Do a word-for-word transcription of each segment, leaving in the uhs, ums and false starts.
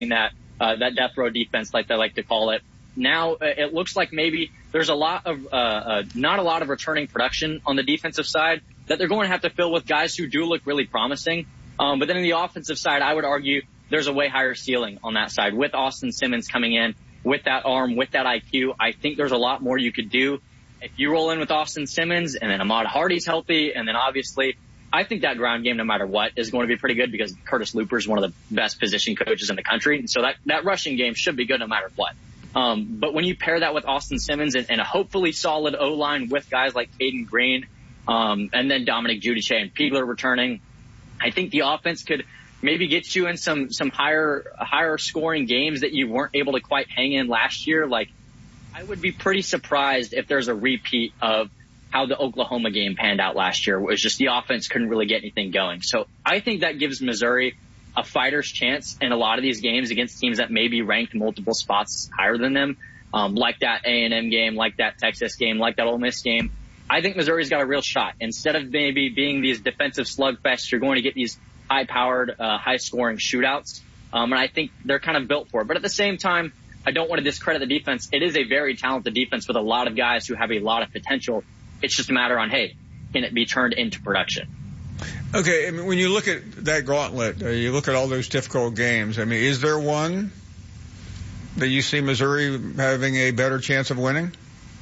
that uh, that death row defense, like they like to call it. Now it looks like maybe there's a lot of uh, uh, not a lot of returning production on the defensive side that they're going to have to fill with guys who do look really promising. Um, but then in the offensive side, I would argue there's a way higher ceiling on that side with Austin Simmons coming in with that arm, with that I Q. I think there's a lot more you could do if you roll in with Austin Simmons and then Ahmad Hardy's healthy. And then obviously I think that ground game, no matter what, is going to be pretty good because Curtis Looper is one of the best position coaches in the country. So that, that rushing game should be good no matter what. Um, but when you pair that with Austin Simmons and, and a hopefully solid O-line with guys like Caden Green, um, and then Dominic Giudice and Peagler returning, I think the offense could maybe get you in some, some higher, higher scoring games that you weren't able to quite hang in last year. Like, I would be pretty surprised if there's a repeat of how the Oklahoma game panned out last year, where it was just the offense couldn't really get anything going. So I think that gives Missouri a fighter's chance in a lot of these games against teams that may be ranked multiple spots higher than them, um, like that A and M game, like that Texas game, like that Ole Miss game. I think Missouri's got a real shot. Instead of maybe being these defensive slugfests, you're going to get these high-powered, uh, high-scoring shootouts. Um, and I think they're kind of built for it. But at the same time, I don't want to discredit the defense. It is a very talented defense with a lot of guys who have a lot of potential. It's just a matter on, hey, can it be turned into production? Okay, I mean, when you look at that gauntlet, uh, you look at all those difficult games, I mean, is there one that you see Missouri having a better chance of winning?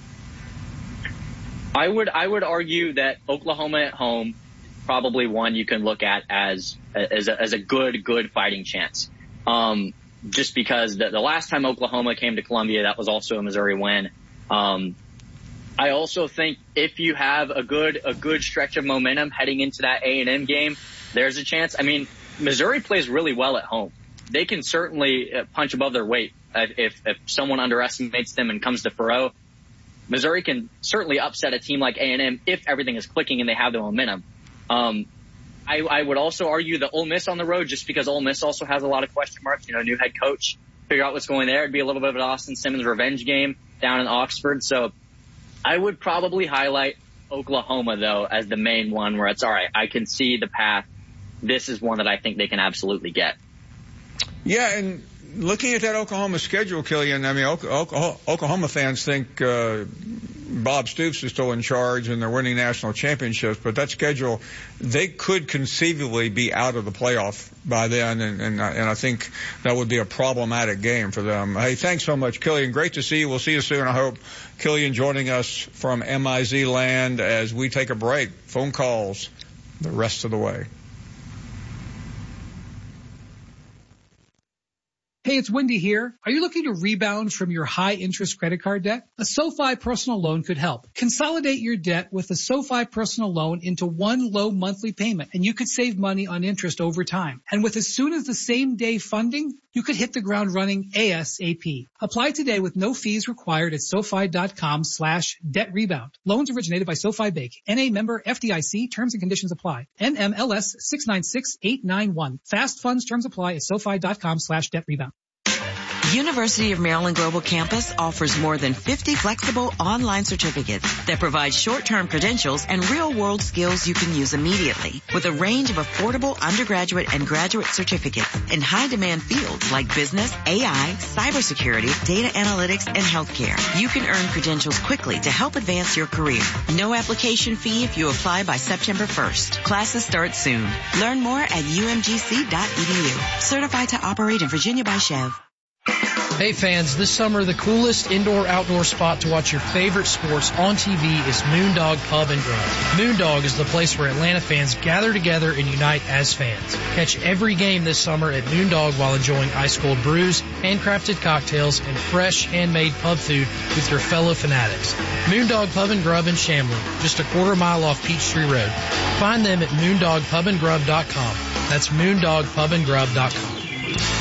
I would I would argue that Oklahoma at home probably one you can look at as as a, as a good, good fighting chance. Um, just because the, the last time Oklahoma came to Columbia, that was also a Missouri win. Um, I also think if you have a good a good stretch of momentum heading into that A and M game, there's a chance. I mean, Missouri plays really well at home. They can certainly punch above their weight if if someone underestimates them and comes to Faurot. Missouri can certainly upset a team like A and M if everything is clicking and they have the momentum. Um, I, I would also argue that Ole Miss on the road, just because Ole Miss also has a lot of question marks, you know, new head coach, figure out what's going there. It'd be a little bit of an Austin Simmons revenge game down in Oxford. So I would probably highlight Oklahoma, though, as the main one where it's all right. I can see the path. This is one that I think they can absolutely get. Yeah, and looking at that Oklahoma schedule, Killian, I mean, Oklahoma fans think uh, Bob Stoops is still in charge and they're winning national championships, but that schedule, they could conceivably be out of the playoff by then, and, and, and I think that would be a problematic game for them. Hey, thanks so much, Killian. Great to see you. We'll see you soon, I hope. Killian joining us from M I Z land as we take a break. Phone calls the rest of the way. Hey, it's Wendy here. Are you looking to rebound from your high-interest credit card debt? A SoFi personal loan could help. Consolidate your debt with a SoFi personal loan into one low monthly payment, and you could save money on interest over time. And with as soon as the same day funding, you could hit the ground running ASAP. Apply today with no fees required at SoFi.com slash debt rebound. Loans originated by SoFi Bank. N A member F D I C. Terms and conditions apply. N M L S six nine six eight nine one. Fast funds terms apply at SoFi.com slash debt rebound. University of Maryland Global Campus offers more than fifty flexible online certificates that provide short-term credentials and real-world skills you can use immediately, with a range of affordable undergraduate and graduate certificates in high-demand fields like business, A I, cybersecurity, data analytics, and healthcare. You can earn credentials quickly to help advance your career. No application fee if you apply by September first. Classes start soon. Learn more at U M G C dot E D U. Certified to operate in Virginia by Chev. Hey fans, this summer the coolest indoor-outdoor spot to watch your favorite sports on T V is Moondog Pub and Grub. Moondog is the place where Atlanta fans gather together and unite as fans. Catch every game this summer at Moondog while enjoying ice-cold brews, handcrafted cocktails, and fresh, handmade pub food with your fellow fanatics. Moondog Pub and Grub in Chamblee, just a quarter mile off Peachtree Road. Find them at moondog pub and grub dot com. That's moondog pub and grub dot com.